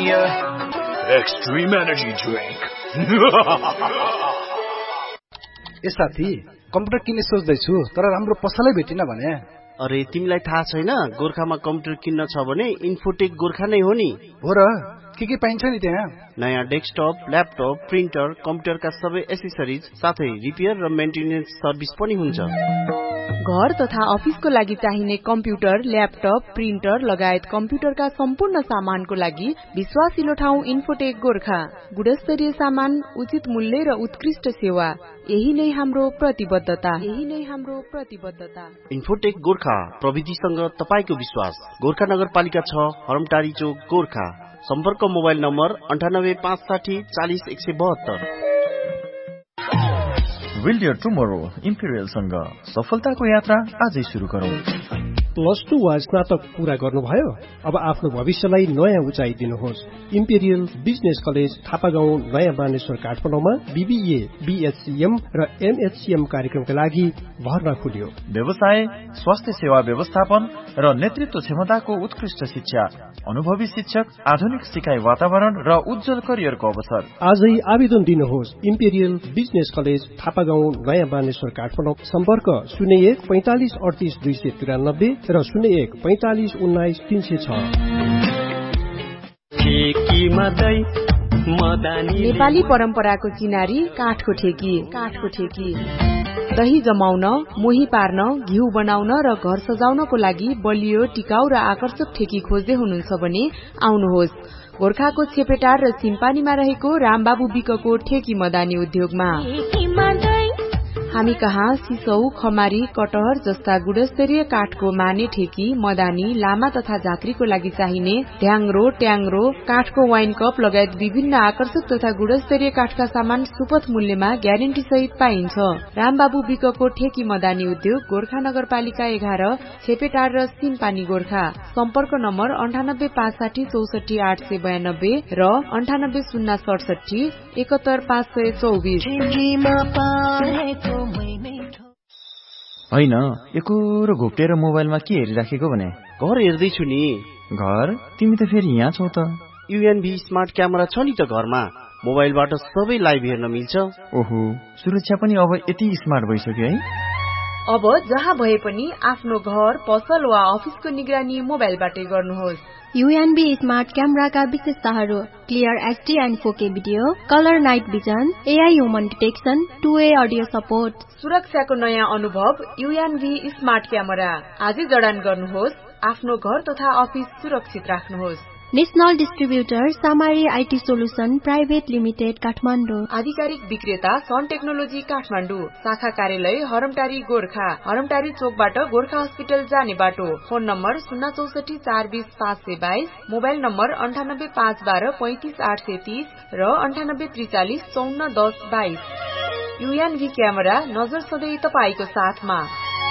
Extreme Energy Drink. ए साथी, computer किन्ने सोच्दैछु तर राम्रो पसलै भेटिन भने। अरे तिमीलाई थाहा छैन, गोर्खामा कम्प्युटर किन्न छ भने इन्फोटेक गोर्खा नै हो नि। हो र, के पाइन्छ नि त्यहाँ? नयाँ डेस्कटप, ल्यापटप, प्रिन्टर, कम्प्युटरका सबै एसेसरिज साथै रिपेयर र मेन्टेनेन्स सर्भिस पनि हुन्छ। घर तथा अफिसको लागि चाहिने कम्प्युटर, ल्यापटप, प्रिन्टर लगायत कम्प्युटरका सम्पूर्ण सामानको लागि विश्वासिलो ठाउँ इन्फोटेक गोर्खा। गुणस्तरीय सामान, उचित मूल्य र उत्कृष्ट सेवा, यही नै हाम्रो प्रतिबद्धता। इन्फोटेक गोर्खा, प्रविधिसँग तपाईको विश्वास। गोर्खा नगरपालिका 6, हरमटारी चोक, गोर्खा। सम्पर्क mobile number 9856 40 172। Build your tomorrow, Imperial सँग सफलताको यात्रा आजै सुरु गरौँ। +2 वा स्नातक पूरा गर्नुभयो? अब आफ्नो भविष्यलाई नयाँ उचाइ दिनुहोस्। इम्पेरियल बिजनेस कलेज थापागाउँ, नयाँ बानेश्वर, काठमाडौँमा BBA, BHCM र MHCM कार्यक्रमका लागि भर्ना खुल्यो। व्यवसाय, स्वास्थ्य सेवा व्यवस्थापन र नेतृत्व क्षमताको उत्कृष्ट शिक्षा, अनुभवी शिक्षक, आधुनिक सिकाइ वातावरण र उज्जवल करियरको अवसर। आजै आवेदन दिनुहोस्। इम्पेरियल बिजनेस कलेज थापागाउँ, नयाँ बानेश्वर, काठमाडौँ। सम्पर्क 01 45 38 293 र 01 45 19 306। नेपाली परम्पराको चिनारी काठको ठेकी। दही जमाउन, मोही पार्न, घिउ बनाउन र घर सजाउनको लागि बलियो, टिकाउ र आकर्षक ठेकी खोज्दै हुनुहुन्छ भने आउनुहोस्। गोर्खाको छेपेटार र सिम्पानीमा रहेको रामबाबु विकको ठेकी मदानी उद्योगमा। हामी कहाँ सिसौ, खमारी, कटहर जस्ता गुणस्तरीय काठको माने ठेकी, मदानी, लामा तथा झाँक्रीको लागि चाहिने ढ्याङ्ग्रो, ट्याङ्ग्रो, काठको वाइन कप लगायत विभिन्न आकर्षक तथा गुणस्तरीय काठका सामान सुपथ मूल्यमा ग्यारेन्टी सहित पाइन्छ। रामबाबु विकको ठेकी मदानी उद्योग, गोर्खा नगरपालिका 11, छेपेटार र सिम्पानी, गोर्खा। सम्पर्क नम्बर 9856 64 892 र 98 067 71 524। हैन, एकोरो घोप्टेर मोबाइलमा के हेरिराखेको भने? घर हेर्दैछु नि। घर? तिमी त फेरि यहाँ छौ त। UNV स्मार्ट क्यामेरा छ नि त घरमा। मोबाइलबाट सबै लाइभ हेर्न मिल्छ। ओहो, सुरक्षा पनि अब यति स्मार्ट भइसक्यो है। अब जहाँ भए पनि आफ्नो घर, पसल वा अफिसको निगरानी मोबाइलबाटै गर्नुहोस्। UNB स्मार्ट क्यामेराका विशेषताहरू: clear HD and 4K video, colour night vision, AI human detection, 2way audio support. सुरक्षाको नयाँ अनुभव UNV स्मार्ट क्यामेरा। आजै जडान गर्नुहोस्। आफ्नो घर तथा अफिस सुरक्षित राख्नुहोस्। National distributor सामारी IT solution private limited, Kathmandu. आधिकारिक विक्रेता सन टेक्नोलोजी, काठमाडौँ। शाखा कार्यालय हरमटारी, गोर्खा। हरमटारी चोकबाट गोर्खा हस्पिटल जाने बाटो। फोन नम्बर 064 420 522, मोबाइल नम्बर 98 512 35 830 र 98 43 54 10 22। UNV क्यामेरा, नजर सधैँ तपाईको साथमा।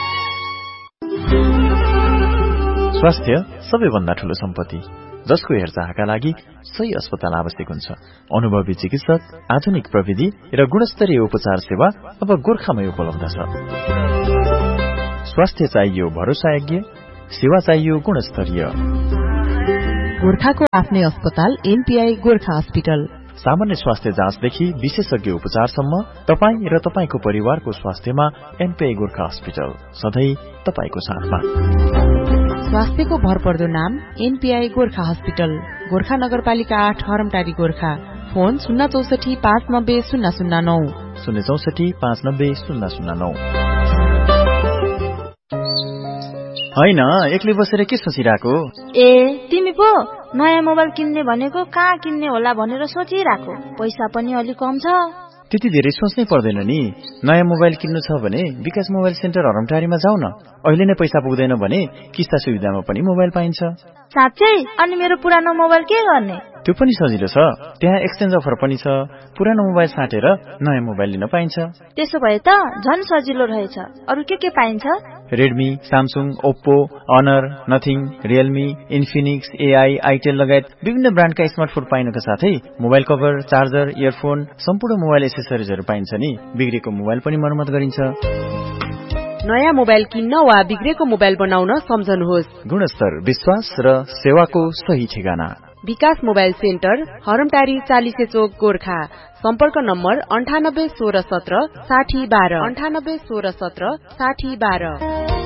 स्वास्थ्य सबैभन्दा ठूलो सम्पत्ति, जसको हेरचाहका लागि सही अस्पताल आवश्यक हुन्छ। अनुभवी चिकित्सक, आधुनिक प्रविधि र गुणस्तरीय उपचार सेवा अब गोर्खामै उपलब्ध छ। स्वास्थ्य चाहियो भरोसायोग्य, सेवा चाहियो गुणस्तरीय। गोर्खाको आफ्नै अस्पताल MPI गोर्खा हस्पिटल। सामान्य स्वास्थ्य जाँचदेखि विशेषज्ञ उपचारसम्म तपाई र तपाईको परिवारको स्वास्थ्यमा MPI गोर्खा हस्पिटल सधैँ तपाईको साथमा। स्वास्थ्यको भरपर्दो नाम MPI गोर्खा हस्पिटल, गोर्खा नगरपालिका 8, हरमटारी, गोर्खा। फोन 064 590 009, 064 590 009। हैन, एक्लै बसेर के सोचिरहेको? ए, तिमी पो नयाँ मोबाइल किन्ने भनेको कहाँ किन्ने होला भनेर सोचिरहेको। पैसा पनि अलि कम छ। त्यति धेरै सोच्नै पर्दैन नि। नयाँ मोबाइल किन्नु छ भने विकास मोबाइल सेन्टर हरमटारीमा जाऊ न। अहिले नै पैसा पुग्दैन भने किस्ता सुविधामा पनि मोबाइल पाइन्छ। साँच्चै? अनि मेरो पुरानो मोबाइल के गर्ने? त्यो पनि सजिलो छ। त्यहाँ एक्सचेन्ज अफर पनि छ। पुरानो मोबाइल साटेर नयाँ मोबाइल लिन पाइन्छ। त्यसो भए त झन् सजिलो रहेछ। अरु के पाइन्छ? Redmi, Samsung, Oppo, honour, nothing, Realme, Infinix, AI, Itel लगायत विभिन्न ब्रान्डका स्मार्टफोन पाइनुका साथै मोबाइल कभर, चार्जर, इयरफोन, सम्पूर्ण मोबाइल एसेसरिजहरू पाइन्छ नि। बिग्रेको मोबाइल पनि मर्मत गरिन्छ। नयाँ मोबाइल किन्न वा बिग्रेको मोबाइल बनाउन सम्झनुहोस्। गुणस्तर, विश्वास र सेवाको सही ठेगाना विकास मोबाइल सेन्टर हरमटारी 40 चोक गोर्खा। सम्पर्क नम्बर 98 16 17 60 12 98 16 17 60 12।